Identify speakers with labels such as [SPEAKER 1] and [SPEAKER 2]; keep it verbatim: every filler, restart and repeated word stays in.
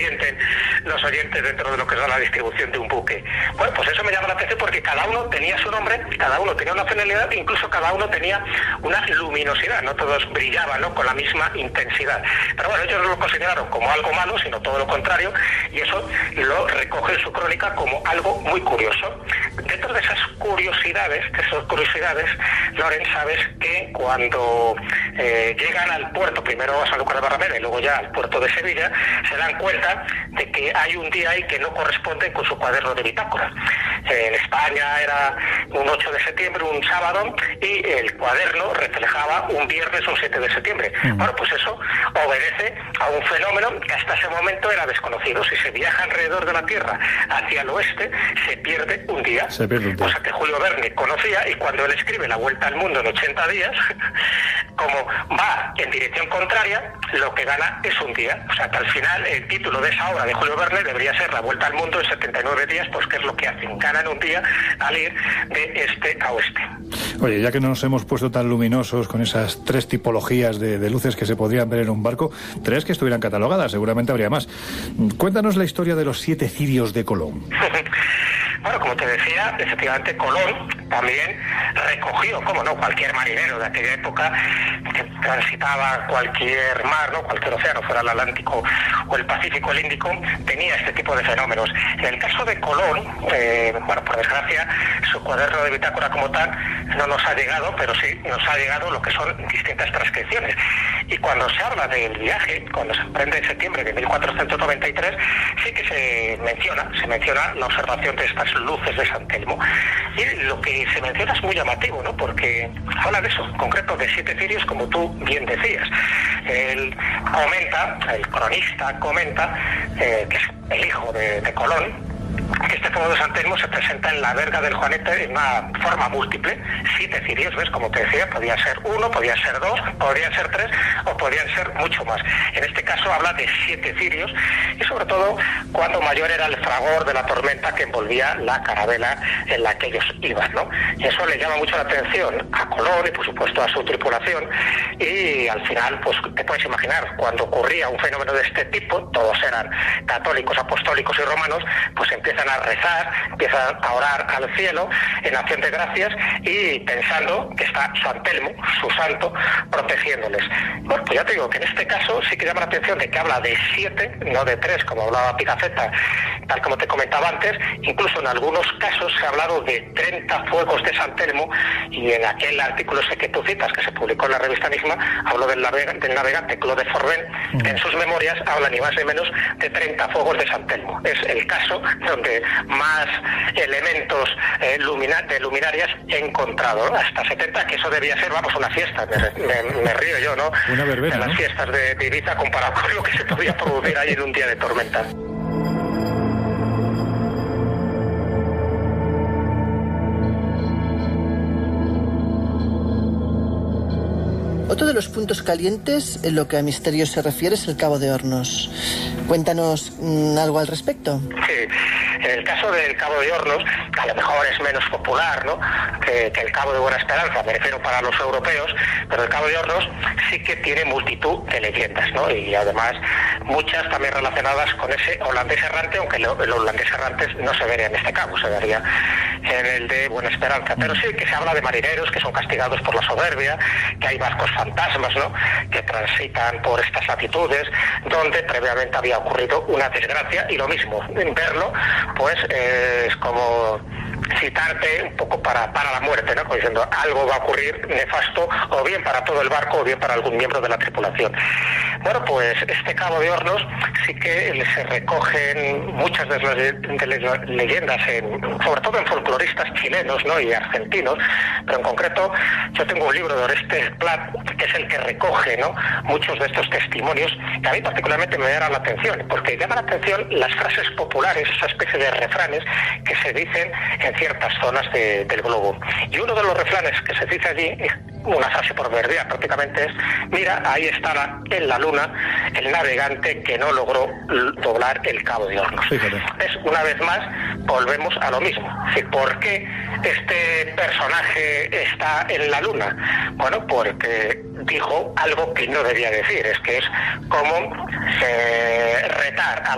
[SPEAKER 1] orienten los oyentes dentro de lo que es la distribución de un buque. Bueno, pues eso me llama la atención porque cada uno tenía su nombre, cada uno tenía una finalidad, incluso cada uno tenía una luminosidad, no todos brillaban, ¿no?, con la misma intensidad. Pero bueno, ellos no lo consideraron como algo malo, sino todo lo contrario, y eso lo recoge en su crónica como algo muy curioso. Dentro de esas curiosidades, de esas curiosidades, Loren, sabes que cuando eh, llegan al puerto, primero a Sanlúcar de Barrameda y luego ya al puerto de Sevilla, se dan cuenta de que hay un día ahí que no corresponde con su cuaderno de bitácora. Eh, en España era un ocho de septiembre, un sábado, y el cuaderno reflejaba un viernes, un siete de septiembre. Mm. Bueno, pues eso obedece a un fenómeno que hasta ese momento era desconocido. Si se viaja alrededor de la Tierra hacia el oeste, se pierde un día.
[SPEAKER 2] Se pierde un día.
[SPEAKER 1] O sea que Julio Verne conocía, y cuando él escribe La Vuelta al Mundo en ochenta días, como va en dirección contraria, lo que gana es un día. O sea que al final el título de esa obra de Julio Verne debería ser La Vuelta al Mundo en setenta y nueve días, pues que es lo que hacen, ganan un día al ir de este a oeste.
[SPEAKER 2] Oye, ya que nos hemos puesto tan luminosos con esas tres tipologías de, de luces que se podrían ver en un barco, tres que estuvieran catalogadas, seguramente habría más. Cuéntanos la historia de los siete cirios de Colón.
[SPEAKER 1] Bueno, como te decía, efectivamente Colón también recogió, como no, cualquier marinero de aquella época que transitaba cualquier mar, ¿no?, cualquier océano, fuera el Atlántico o el Pacífico, el Índico, tenía este tipo de fenómenos. En el caso de Colón, eh, bueno, por desgracia, su cuaderno de bitácora como tal no nos ha llegado, pero sí nos ha llegado lo que son distintas transcripciones. Y cuando se habla del viaje, cuando se emprende en septiembre de mil cuatrocientos noventa y tres, sí que se menciona, se menciona la observación de estas luces de San Telmo. Y lo que se menciona es muy llamativo, ¿no?, porque habla de eso, en concreto de siete cirios, como tú bien decías. Él comenta, el cronista comenta, eh, que es el hijo de, de Colón, que este fuego de San Telmo se presenta en la verga del Juanete en una forma múltiple, siete cirios, ¿ves? Como te decía, podía ser uno, podía ser dos, podrían ser tres o podrían ser mucho más. En este caso habla de siete cirios, y sobre todo cuando mayor era el fragor de la tormenta que envolvía la carabela en la que ellos iban, ¿no? Y eso le llama mucho la atención a Colón y por supuesto a su tripulación, y al final, pues te puedes imaginar, cuando ocurría un fenómeno de este tipo, todos eran católicos, apostólicos y romanos, pues empiezan a rezar, empiezan a orar al cielo en acción de gracias y pensando que está San Telmo, su santo, protegiéndoles. Bueno, pues ya te digo que en este caso sí que llama la atención de que habla de siete, no de tres, como hablaba Pigafetta, tal como te comentaba antes. Incluso en algunos casos se ha hablado de treinta fuegos de San Telmo, y en aquel artículo ese que tú citas, que se publicó en la revista misma, habló del, navega, del navegante Claude Forben, que en sus memorias habla ni más ni menos de treinta fuegos de San Telmo. Es el caso donde más elementos eh, lumina, de luminarias he encontrado, ¿no? Hasta setenta, que eso debía ser, vamos, una fiesta, me, me, me río yo, ¿no?
[SPEAKER 2] Una verbena,
[SPEAKER 1] de las
[SPEAKER 2] ¿no?
[SPEAKER 1] fiestas de, de Ibiza comparado con lo que se podía producir ahí en un día de tormenta.
[SPEAKER 3] Otro de los puntos calientes en lo que a misterios se refiere es el Cabo de Hornos. Cuéntanos mmm, algo al respecto.
[SPEAKER 1] Sí, en el caso del Cabo de Hornos, a lo mejor es menos popular, ¿no?, que, que el Cabo de Buena Esperanza, me refiero para los europeos, pero el Cabo de Hornos sí que tiene multitud de leyendas, ¿no?, y además muchas también relacionadas con ese holandés errante, aunque el, el holandés errante no se vería en este cabo, se vería en el de Buena Esperanza. Pero sí que se habla de marineros que son castigados por la soberbia, que hay barcos fantasmas, ¿no?, que transitan por estas latitudes, donde previamente había ocurrido una desgracia, y lo mismo, verlo, pues eh, es como citarte un poco para, para la muerte, ¿no?, como diciendo algo va a ocurrir nefasto, o bien para todo el barco, o bien para algún miembro de la tripulación. Bueno, pues este Cabo de Hornos sí que se recogen muchas de las, de las leyendas, en, sobre todo en folcloristas chilenos, ¿no?, y argentinos, pero en concreto yo tengo un libro de Orestes Plat, que es el que recoge, ¿no?, muchos de estos testimonios, que a mí particularmente me llaman la atención, porque llaman la atención las frases populares, esa especie de refranes que se dicen en ciertas zonas de, del globo. Y uno de los refranes que se dice allí, una frase proverbial prácticamente, es: mira, ahí está en la luna el navegante que no logró doblar el Cabo de Hornos. Es, una vez más, volvemos a lo mismo. ¿Por qué este personaje está en la luna? Bueno, porque dijo algo que no debía decir, es que es como eh, retar a